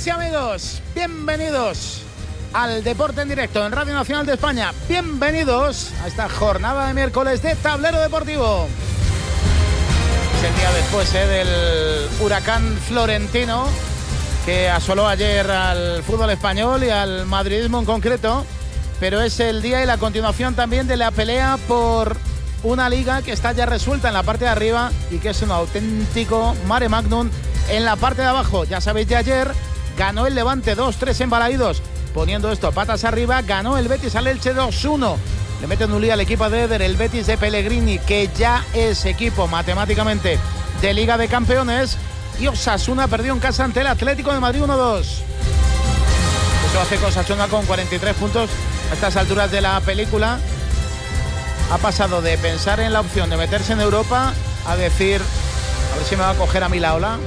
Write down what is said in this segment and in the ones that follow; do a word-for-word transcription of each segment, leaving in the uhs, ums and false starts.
Amigas y amigos, bienvenidos al Deporte en Directo en Radio Nacional de España. Bienvenidos a esta jornada de miércoles de Tablero Deportivo. Es el día después eh, del huracán florentino que asoló ayer al fútbol español y al madridismo en concreto, pero es el día y la continuación también de la pelea por una liga que está ya resuelta en la parte de arriba y que es un auténtico mare magnum en la parte de abajo. Ya sabéis, de ayer ganó el Levante dos tres en Balaídos, poniendo esto patas arriba. Ganó el Betis al Elche dos uno. Le meten un lío al equipo de Eder, el Betis de Pellegrini, que ya es equipo matemáticamente de Liga de Campeones. Y Osasuna perdió en casa ante el Atlético de Madrid uno dos. Eso hace que Osasuna con cuarenta y tres puntos a estas alturas de la película ha pasado de pensar en la opción de meterse en Europa a decir, a ver si me va a coger a mí la ola.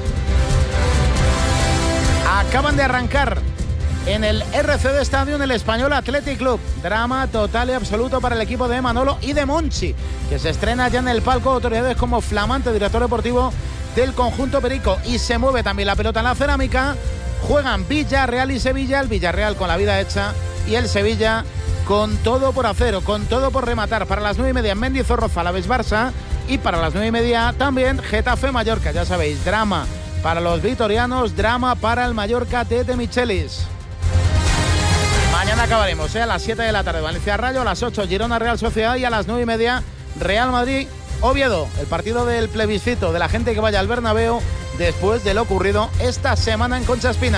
Acaban de arrancar en el R C D Estadio en el Español Athletic Club. Drama total y absoluto para el equipo de Manolo y de Monchi, que se estrena ya en el palco de autoridades como flamante director deportivo del conjunto perico. Y se mueve también la pelota en la cerámica. Juegan Villarreal y Sevilla, el Villarreal con la vida hecha y el Sevilla con todo por hacer, con todo por rematar. Para las nueve y media en Mendizorroza, Alavés Barça, y para las nueve y media también Getafe Mallorca. Ya sabéis, drama para los vitorianos, drama para el Mallorca de De Michelis. Mañana acabaremos ¿eh? a las siete de la tarde Valencia Rayo, a las ocho Girona Real Sociedad y a las nueve y media Real Madrid Oviedo, el partido del plebiscito de la gente que vaya al Bernabéu después de lo ocurrido esta semana en Concha Espina.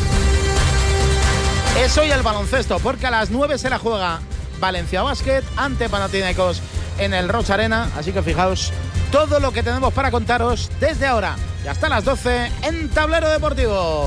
Eso y el baloncesto, porque a las nueve se la juega Valencia Basket ante Panathinaikos en el Rocha Arena, así que fijaos todo lo que tenemos para contaros desde ahora y hasta las doce en Tablero Deportivo.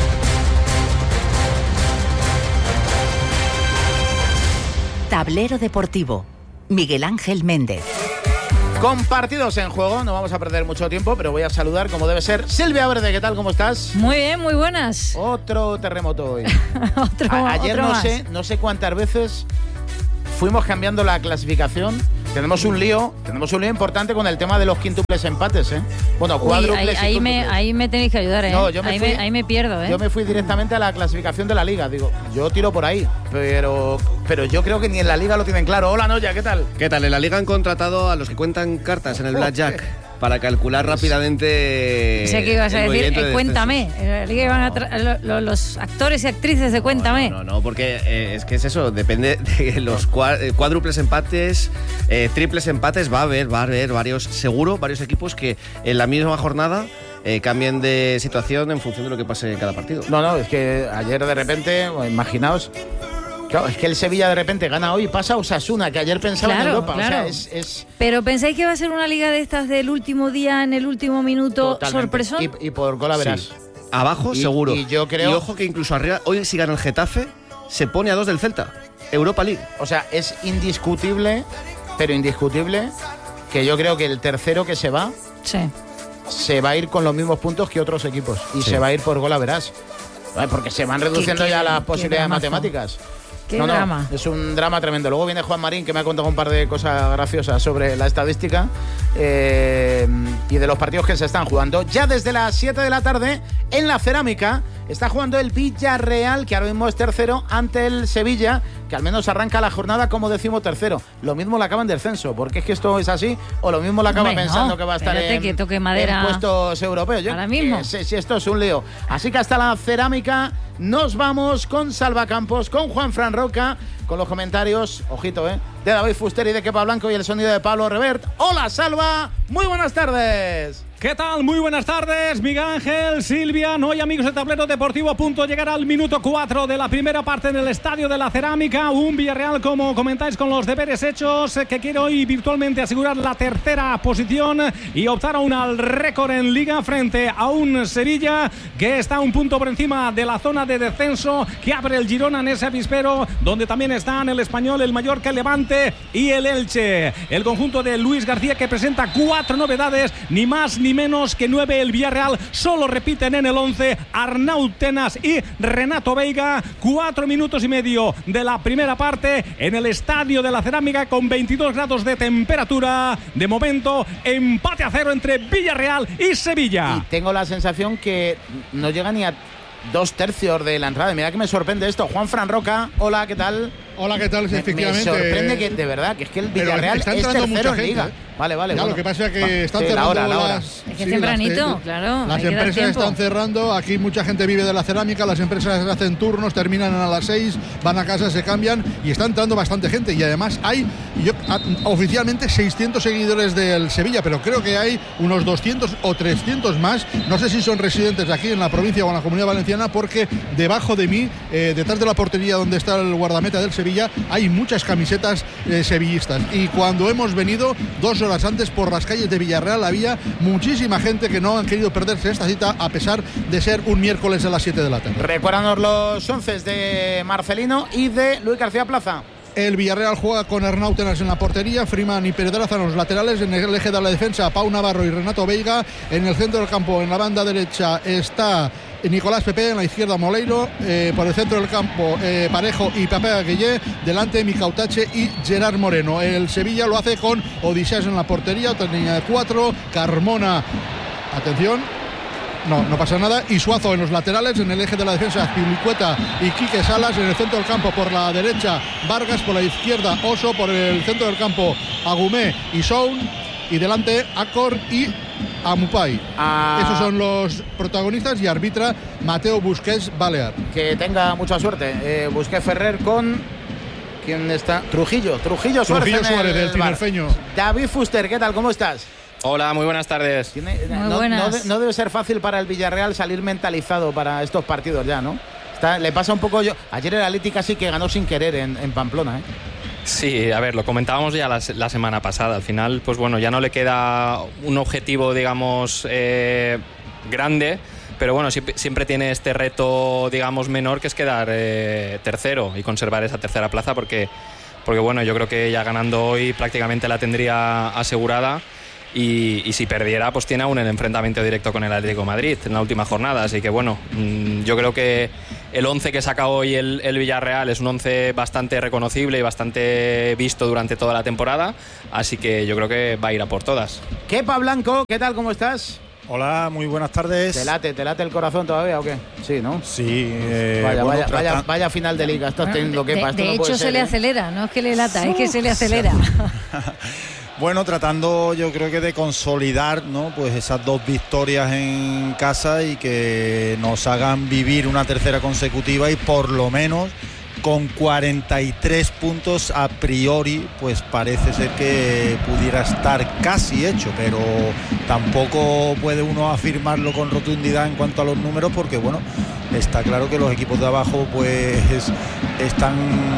Tablero Deportivo, Miguel Ángel Méndez. Con partidos en juego, no vamos a perder mucho tiempo, pero voy a saludar como debe ser. Silvia Verde, ¿qué tal? ¿Cómo estás? Muy bien, muy buenas. Otro terremoto hoy. otro, a- ayer otro no más. sé, no sé cuántas veces fuimos cambiando la clasificación. Tenemos un lío, tenemos un lío importante con el tema de los quíntuples empates, ¿eh? Bueno, Uy, cuádruples ahí, y ahí, me, quíntuples. ahí me tenéis que ayudar, ¿eh? No, yo me ahí, fui- me, ahí me pierdo, ¿eh? Yo me fui directamente a la clasificación de la Liga. Digo, yo tiro por ahí, pero pero yo creo que ni en la Liga lo tienen claro. Hola, Noya, ¿qué tal? ¿Qué tal? En la Liga han contratado a los que cuentan cartas en el Blackjack para calcular rápidamente. Sé que ibas a el decir, movimiento eh, de Cuéntame. descensos. En la liga iban a tra- lo- lo- los actores y actrices de Cuéntame. No, no, no, porque eh, es que es eso, depende de los cua- eh, cuádruples empates, eh, triples empates, va a haber, va a haber varios, seguro, varios equipos que en la misma jornada eh, cambien de situación en función de lo que pase en cada partido. No, no, es que ayer de repente, bueno, imaginaos, claro, es que el Sevilla de repente gana hoy y pasa a Osasuna, que ayer pensaba Claro, en Europa. claro. O sea, es, es Pero ¿pensáis que va a ser una liga de estas del último día, en el último minuto, totalmente. sorpresón? Y, y por gol a verás. Sí. Abajo, Y- seguro. y yo creo- Y ojo que incluso arriba, hoy si gana el Getafe, se pone a dos del Celta. Europa League. O sea, es indiscutible, pero indiscutible, que yo creo que el tercero que se va, Sí. se va a ir con los mismos puntos que otros equipos. Y Sí. se va a ir por gol a verás. Ay, porque se van reduciendo qué- ya las qué posibilidades dramazo. matemáticas. Qué no, no, drama. es un drama tremendo. Luego viene Juan Marín, que me ha contado un par de cosas graciosas sobre la estadística eh, y de los partidos que se están jugando. Ya desde las siete de la tarde, en la Cerámica, está jugando el Villarreal, que ahora mismo es tercero, ante el Sevilla, que al menos arranca la jornada como decimotercero. Lo mismo le acaban del censo, porque es que esto es así, o lo mismo le acaba Hombre, pensando no, que va a estar espérate en, que toque madera en puestos europeos. Yo- ahora mismo. que Sí, sí, esto es un lío. Así que hasta la Cerámica nos vamos con Salva Campos, con Juan Fran Roca, con los comentarios, ojito, ¿eh? de David Fuster y de Kepa Blanco y el sonido de Pablo Revert. Hola, Salva, muy buenas tardes. ¿Qué tal? Muy buenas tardes, Miguel Ángel, Silvia. Hoy, amigos de Tablero Deportivo, a punto de llegar al minuto cuatro de la primera parte en el Estadio de la Cerámica. Un Villarreal, como comentáis, con los deberes hechos, que quiere hoy virtualmente asegurar la tercera posición y optar aún al récord en Liga frente a un Sevilla que está un punto por encima de la zona de descenso, que abre el Girona en ese avispero, donde también están el Español, el Mallorca, el Levante y el Elche. El conjunto de Luis García, que presenta cuatro novedades, ni más ni menos que nueve. El Villarreal solo repiten en el once Arnau Tenas y Renato Veiga. Cuatro minutos y medio de la primera parte en el Estadio de la Cerámica, con veintidós grados de temperatura. De momento, empate a cero entre Villarreal y Sevilla. Y tengo la sensación que no llega ni a dos tercios de la entrada. Mira que me sorprende esto. Juan Fran Roca, hola, ¿qué tal? Hola, ¿qué tal? Sí, me, efectivamente. Me sorprende que, de verdad, que es que el Villarreal es tercero en Liga. ¿eh? Vale, vale. Ya, bueno. lo que pasa es que Va, están sí, cerrando la hora, la hora. las... Es que es sí, tempranito, las, claro. Las empresas están cerrando. Aquí mucha gente vive de la cerámica. Las empresas hacen turnos, terminan a las seis, van a casa, se cambian y está entrando bastante gente. Y además hay, yo, a, oficialmente, seiscientos seguidores del Sevilla, pero creo que hay unos doscientos o trescientos más. No sé si son residentes aquí en la provincia o en la Comunidad Valenciana, porque debajo de mí, eh, detrás de la portería donde está el guardameta del Sevilla, hay muchas camisetas eh, sevillistas. Y cuando hemos venido, dos horas antes, por las calles de Villarreal, había muchísima gente que no han querido perderse esta cita, a pesar de ser un miércoles a las siete de la tarde. Recuérdanos los once de Marcelino y de Luis García Plaza. El Villarreal juega con Arnautenas en la portería, Freeman y Pedraza en los laterales, en el eje de la defensa Pau Navarro y Renato Veiga, en el centro del campo, en la banda derecha está Nicolás Pepe, en la izquierda Moleiro, eh, por el centro del campo eh, Parejo y Pepe Aguillé, delante Micautache y Gerard Moreno. El Sevilla lo hace con Odisseas en la portería, otra línea de cuatro, Carmona, atención, no, no pasa nada, y Suazo en los laterales, en el eje de la defensa Pilicueta y Quique Salas, en el centro del campo por la derecha Vargas, por la izquierda Oso, por el centro del campo Agumé y Soun, y delante Acor y Amupai. Ah. Esos son los protagonistas y arbitra Mateo Busquets Balear. Que tenga mucha suerte. Eh, Busquets Ferrer con... ¿Quién está? Trujillo. Trujillo Suárez. Trujillo Suárez, del tinerfeño. David Fuster, ¿qué tal? ¿Cómo estás? Hola, muy buenas tardes. Tiene, muy no, buenas. No, de, no debe ser fácil para el Villarreal salir mentalizado para estos partidos ya, ¿no? Está, le pasa un poco yo. Ayer el Atleti casi que ganó sin querer en, en Pamplona, ¿eh? Sí, a ver, lo comentábamos ya la, la semana pasada. Al final, pues bueno, ya no le queda un objetivo, digamos, eh, grande, pero bueno, siempre, siempre tiene este reto, digamos, menor, que es quedar eh, tercero y conservar esa tercera plaza, porque, porque bueno, yo creo que ya ganando hoy prácticamente la tendría asegurada. Y, y si perdiera, pues tiene aún el enfrentamiento directo con el Atlético de Madrid en la última jornada. Así que bueno, yo creo que el once que saca hoy el, el Villarreal es un once bastante reconocible y bastante visto durante toda la temporada. Así que yo creo que va a ir a por todas. Kepa Blanco, ¿qué tal? ¿Cómo estás? Hola, muy buenas tardes. ¿Te late, te late el corazón todavía o qué? Sí, ¿no? Sí. Eh, vaya, bueno, vaya, vaya, vaya final de liga estás teniendo, de, Kepa. De, de no hecho, ser, se le ¿eh? acelera, no es que le lata, es que se le acelera. Bueno, tratando yo creo que de consolidar, ¿no?, pues esas dos victorias en casa y que nos hagan vivir una tercera consecutiva y por lo menos con cuarenta y tres puntos a priori, pues parece ser que pudiera estar casi hecho, pero tampoco puede uno afirmarlo con rotundidad en cuanto a los números, porque bueno, está claro que los equipos de abajo pues están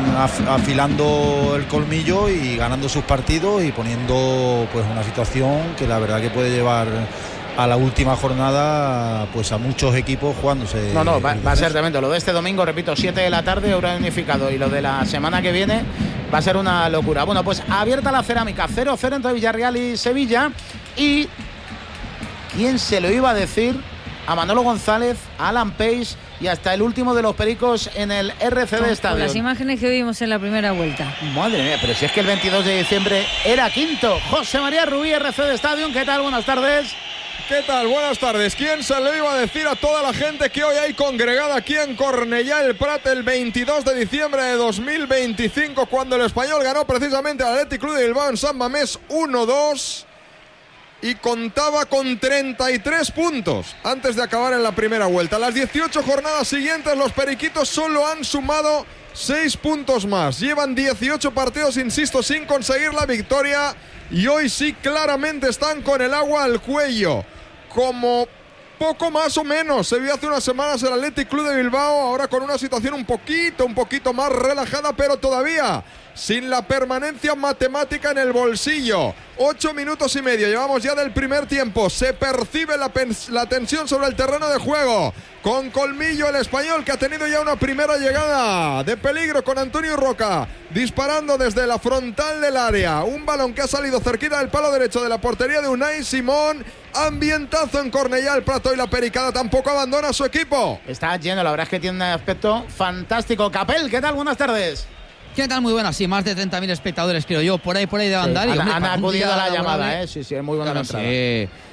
afilando el colmillo y ganando sus partidos y poniendo pues una situación que la verdad que puede llevar a la última jornada pues a muchos equipos jugándose. No, no, va, va a ser tremendo. Lo de este domingo, repito, siete de la tarde, hora unificado, y lo de la semana que viene va a ser una locura. Bueno, pues abierta la cerámica, cero cero entre Villarreal y Sevilla. Y ¿quién se lo iba a decir? A Manolo González, a Alan Pace y hasta el último de los pericos en el R C D Stadium. Las imágenes que vimos en la primera vuelta. Madre mía, pero si es que el veintidós de diciembre era quinto. José María Rubí, R C D Stadium, ¿qué tal? Buenas tardes. ¿Qué tal? Buenas tardes. ¿Quién se le iba a decir a toda la gente que hoy hay congregada aquí en Cornellá el Prat el veintidós de diciembre de dos mil veinticinco, cuando el Español ganó precisamente al Athletic Club de Bilbao en San Mamés uno dos y contaba con treinta y tres puntos antes de acabar en la primera vuelta? Las dieciocho jornadas siguientes los periquitos solo han sumado seis puntos más. Llevan dieciocho partidos, insisto, sin conseguir la victoria y hoy sí claramente están con el agua al cuello. Como poco más o menos se vio hace unas semanas el Athletic Club de Bilbao, ahora con una situación un poquito, un poquito más relajada, pero todavía sin la permanencia matemática en el bolsillo. Ocho minutos y medio llevamos ya del primer tiempo. Se percibe la, la tensión sobre el terreno de juego. Con colmillo el Español, que ha tenido ya una primera llegada de peligro con Antonio Roca disparando desde la frontal del área. Un balón que ha salido cerquita del palo derecho de la portería de Unai Simón. Ambientazo en Cornellá, el Prato, y la Pericada tampoco abandona a su equipo. Está lleno, la verdad es que tiene un aspecto fantástico. Capel, ¿qué tal? Buenas tardes. ¿Qué tal? Muy buenas, sí, más de treinta mil espectadores, creo yo, por ahí, por ahí de andar. Sí, y, hombre, han acudido a la llamada, ¿eh? Sí, sí, es muy buena claro, la entrada. Sí.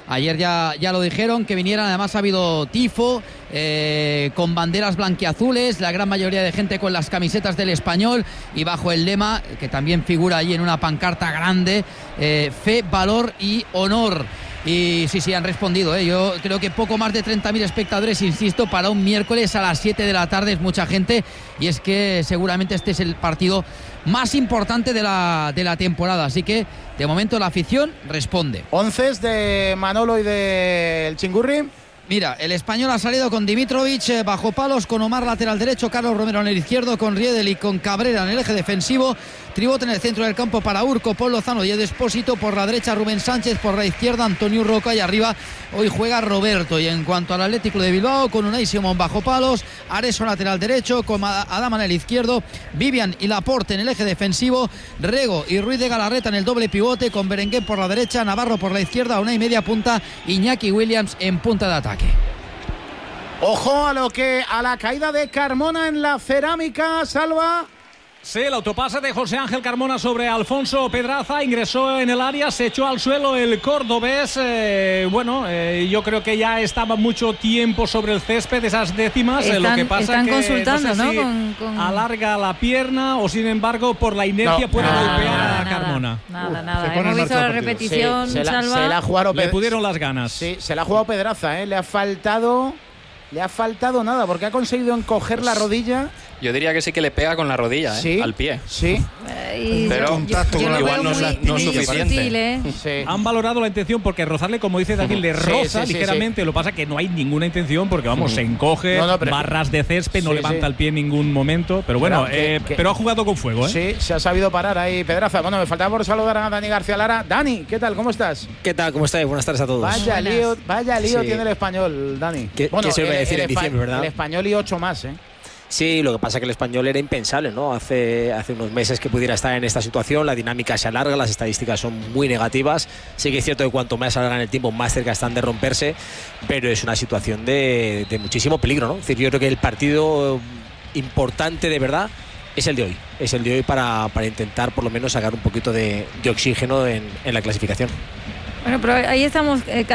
Ayer ya, ya lo dijeron, que vinieran. Además ha habido tifo, eh, con banderas blanquiazules, la gran mayoría de gente con las camisetas del Español, y bajo el lema, que también figura allí en una pancarta grande, eh, fe, valor y honor. Y sí, sí, han respondido, ¿eh? Yo creo que poco más de treinta mil espectadores, insisto, para un miércoles a las siete de la tarde es mucha gente, y es que seguramente este es el partido más importante de la, de la temporada, así que de momento la afición responde. Onces de Manolo y del Chingurri. Mira, el Español ha salido con Dimitrovic eh, bajo palos, con Omar lateral derecho, Carlos Romero en el izquierdo, con Riedel y con Cabrera en el eje defensivo, Tribot en el centro del campo para Urco, Paul Lozano y Ed Espósito, por la derecha Rubén Sánchez, por la izquierda Antonio Roca, y arriba hoy juega Roberto. Y en cuanto al Atlético de Bilbao, con Unai Simón bajo palos, Areso lateral derecho, con Adama en el izquierdo, Vivian y Laporte en el eje defensivo, Rego y Ruiz de Galarreta en el doble pivote, con Berenguer por la derecha, Navarro por la izquierda, Unai media punta, Iñaki Williams en punta de ataque. Ojo a lo que a la caída de Carmona en la Cerámica, Salva. Sí, el autopase de José Ángel Carmona sobre Alfonso Pedraza, ingresó en el área, se echó al suelo el cordobés. Eh, bueno, eh, yo creo que ya estaba mucho tiempo sobre el césped, esas décimas. Están, eh, lo que pasa están que consultando, no sé ¿no? si Con, con... alarga la pierna o sin embargo por la inercia no, puede nada, golpear nada, a Carmona. Nada, Uf, nada. Hemos visto la repetición, sí, se la, Salva. se la ha jugado Le pudieron las ganas. Sí, se la ha jugado Pedraza, ¿eh? Le ha faltado... Le ha faltado nada, porque ha conseguido encoger pues, la rodilla. Yo diría que sí que le pega con la rodilla, ¿eh? Sí, al pie. Sí. Eh, pero contacto yo, yo igual no, muy, es, no es suficiente. Sutil, ¿eh? Sí. Han valorado la intención porque rozarle, como dice Daniel, le roza sí, sí, ligeramente. sí. Lo pasa que no hay ninguna intención porque, vamos, se encoge, no, no, pero barras de césped, no sí, levanta sí. el pie en ningún momento. Pero bueno, pero, que, eh, que, pero ha jugado con fuego, ¿eh? Sí, se ha sabido parar ahí Pedraza. Bueno, me faltaba por saludar a Dani García Lara. Dani, ¿qué tal? ¿Cómo estás? ¿Qué tal? ¿Cómo estáis? Buenas tardes a todos. Vaya lío, vaya lío sí. tiene el Español, Dani. ¿Qué, bueno, ¿qué se iba a decir el, en diciembre, verdad? El Español y ocho más, ¿eh? Sí, lo que pasa es que el Español era impensable, ¿no? Hace, hace unos meses que pudiera estar en esta situación, la dinámica se alarga, las estadísticas son muy negativas. Sí que es cierto que cuanto más alargan el tiempo, más cerca están de romperse, pero es una situación de, de muchísimo peligro, ¿no? Es decir, yo creo que el partido importante de verdad es el de hoy. Es el de hoy para, para intentar por lo menos sacar un poquito de, de oxígeno en, en la clasificación. Bueno, pero ahí estamos... Eh,